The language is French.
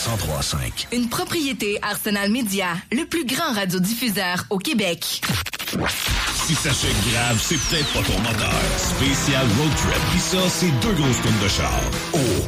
103.5. Une propriété Arsenal Média, le plus grand radiodiffuseur au Québec. Si ça chèque grave, c'est peut-être pas ton moteur. Spécial Road Trip. Pis ça, c'est 2 grosses tonnes de char. Oh!